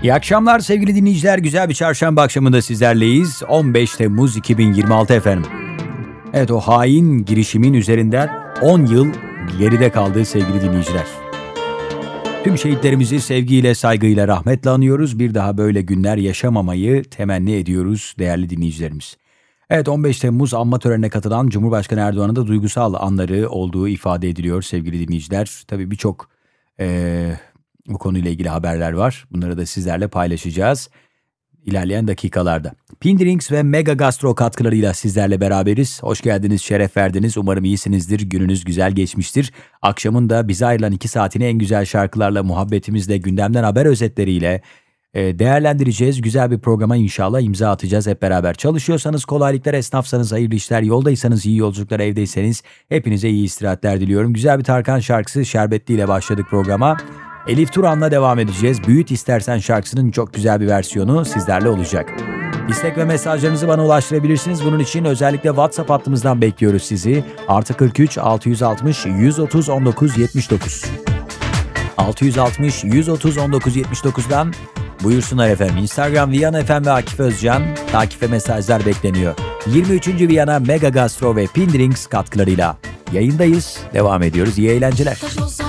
İyi akşamlar sevgili dinleyiciler. Güzel bir çarşamba akşamında sizlerleyiz. 15 Temmuz 2026 efendim. Evet, o hain girişimin üzerinden 10 yıl geride kaldı sevgili dinleyiciler. Tüm şehitlerimizi sevgiyle, saygıyla, rahmetle anıyoruz. Bir daha böyle günler yaşamamayı temenni ediyoruz değerli dinleyicilerimiz. Evet, 15 Temmuz anma törenine katılan Cumhurbaşkanı Erdoğan'ın da duygusal anları olduğu ifade ediliyor sevgili dinleyiciler. Tabii birçok bu konuyla ilgili haberler var. Bunları da sizlerle paylaşacağız ilerleyen dakikalarda. Pindrings ve Mega Gastro katkılarıyla sizlerle beraberiz. Hoş geldiniz, şeref verdiniz. Umarım iyisinizdir, gününüz güzel geçmiştir. Akşamın da bize ayrılan 2 saatini en güzel şarkılarla, muhabbetimizle, gündemden haber özetleriyle değerlendireceğiz. Güzel bir programa inşallah imza atacağız hep beraber. Çalışıyorsanız kolaylıklar, esnafsanız hayırlı işler, yoldaysanız iyi yolculuklar, evdeyseniz hepinize iyi istirahatler diliyorum. Güzel bir Tarkan şarkısı Şerbetli ile başladık programa. Elif Turan'la devam edeceğiz. Büyüt İstersen şarkısının çok güzel bir versiyonu sizlerle olacak. İstek ve mesajlarınızı bana ulaştırabilirsiniz. Bunun için özellikle WhatsApp hattımızdan bekliyoruz sizi. +43 660 130 19 79. 660 130 19 79'dan buyursunlar efendim. Instagram Viyana FM ve Akif Özcan. Takip ve mesajlar bekleniyor. 23. Viyana Mega Gastro ve Pindrings katkılarıyla yayındayız. Devam ediyoruz. İyi eğlenceler.